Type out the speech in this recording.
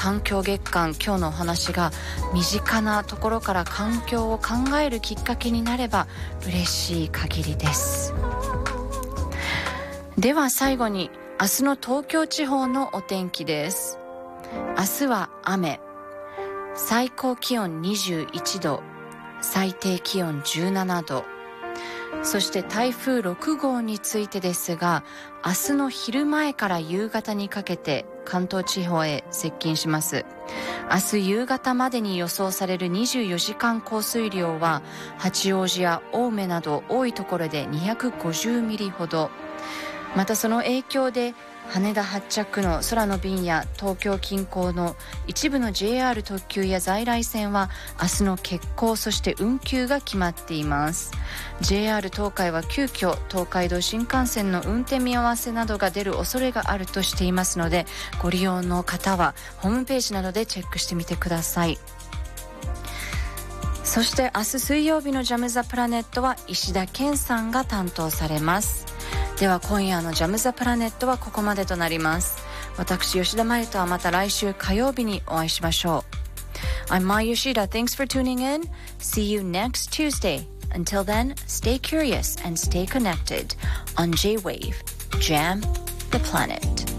環境月間、今日のお話が身近なところから環境を考えるきっかけになれば嬉しい限りです。では最後に明日の東京地方のお天気です。明日は雨、最高気温21度、最低気温17度。そして台風6号についてですが、明日の昼前から夕方にかけて関東地方へ接近します。明日夕方までに予想される24時間降水量は八王子や青梅など多いところで250ミリほど。またその影響で羽田発着の空の便や東京近郊の一部の JR 特急や在来線は明日の欠航、そして運休が決まっています。 JR 東海は急遽東海道新幹線の運転見合わせなどが出る恐れがあるとしていますので、ご利用の方はホームページなどでチェックしてみてください。そして明日水曜日のジャムザプラネットは石田健さんが担当されます。では今夜のジャムザプラネットはここまでとなります。私吉田真由とはまた来週火曜日にお会いしましょう。 I'm Mai Yoshida. Thanks for tuning in. See you next Tuesday. Until then, stay curious and stay connected on J-Wave Jam the Planet.